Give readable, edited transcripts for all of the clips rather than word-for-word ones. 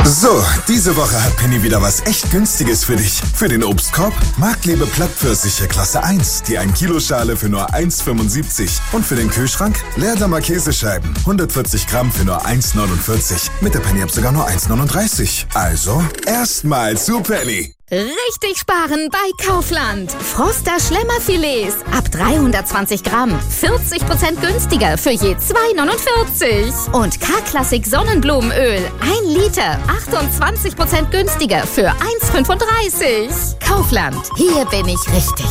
So, diese Woche hat Penny wieder was echt Günstiges für dich. Für den Obstkorb Marktliebe Plattpfirsiche Klasse 1, die 1 Kilo Schale für nur 1,75. Und für den Kühlschrank Leerdammer Käsescheiben, 140 Gramm für nur 1,49. Mit der Penny-App sogar nur 1,39. Also, erstmal zu Penny. Richtig sparen bei Kaufland. Froster Schlemmerfilets ab 320 Gramm. 40% günstiger für je 2,49. Und K-Klassik Sonnenblumenöl 1 Liter. 28% günstiger für 1,35. Kaufland. Hier bin ich richtig.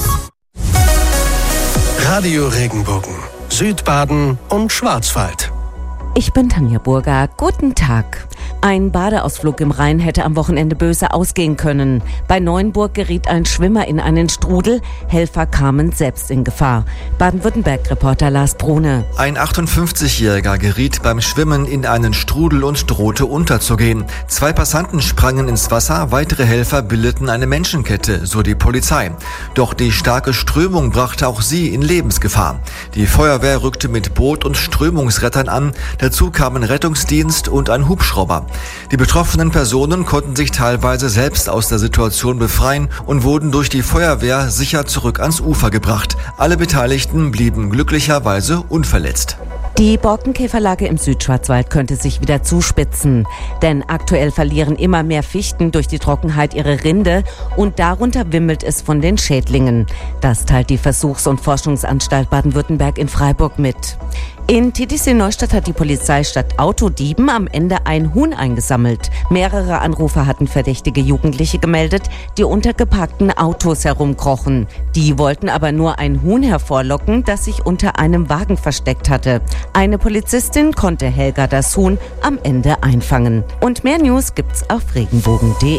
Radio Regenbogen, Südbaden und Schwarzwald. Ich bin Tanja Burger. Guten Tag. Ein Badeausflug im Rhein hätte am Wochenende böse ausgehen können. Bei Neuenburg geriet ein Schwimmer in einen Strudel. Helfer kamen selbst in Gefahr. Baden-Württemberg-Reporter Lars Brune. Ein 58-Jähriger geriet beim Schwimmen in einen Strudel und drohte unterzugehen. 2 Passanten sprangen ins Wasser, weitere Helfer bildeten eine Menschenkette, so die Polizei. Doch die starke Strömung brachte auch sie in Lebensgefahr. Die Feuerwehr rückte mit Boot und Strömungsrettern an. Dazu kamen Rettungsdienst und ein Hubschrauber. Die betroffenen Personen konnten sich teilweise selbst aus der Situation befreien und wurden durch die Feuerwehr sicher zurück ans Ufer gebracht. Alle Beteiligten blieben glücklicherweise unverletzt. Die Borkenkäferlage im Südschwarzwald könnte sich wieder zuspitzen. Denn aktuell verlieren immer mehr Fichten durch die Trockenheit ihre Rinde und darunter wimmelt es von den Schädlingen. Das teilt die Versuchs- und Forschungsanstalt Baden-Württemberg in Freiburg mit. In Titisee-Neustadt hat die Polizei statt Autodieben am Ende ein Huhn eingesammelt. Mehrere Anrufer hatten verdächtige Jugendliche gemeldet, die unter geparkten Autos herumkrochen. Die wollten aber nur ein Huhn hervorlocken, das sich unter einem Wagen versteckt hatte. Eine Polizistin konnte Helga das Huhn am Ende einfangen. Und mehr News gibt's auf regenbogen.de.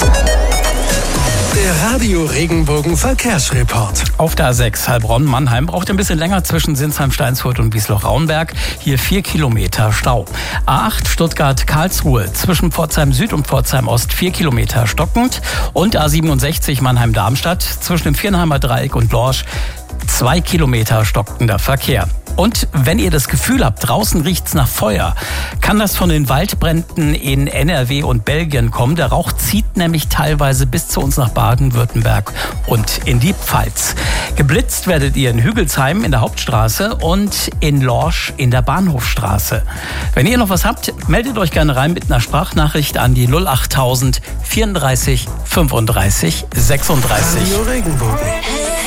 Der Radio Regenbogen Verkehrsreport. Auf der A6 Heilbronn-Mannheim braucht ein bisschen länger zwischen Sinsheim-Steinsfurt und Wiesloch-Raunberg. Hier 4 Kilometer Stau. A8 Stuttgart-Karlsruhe zwischen Pforzheim Süd und Pforzheim Ost 4 Kilometer stockend. Und A67 Mannheim-Darmstadt zwischen dem Viernheimer Dreieck und Lorsch 2 Kilometer stockender Verkehr. Und wenn ihr das Gefühl habt, draußen riecht's nach Feuer, kann das von den Waldbränden in NRW und Belgien kommen. Der Rauch zieht nämlich teilweise bis zu uns nach Baden-Württemberg und in die Pfalz. Geblitzt werdet ihr in Hügelsheim in der Hauptstraße und in Lorsch in der Bahnhofstraße. Wenn ihr noch was habt, meldet euch gerne rein mit einer Sprachnachricht an die 08000 34 35 36. Radio Regenbogen.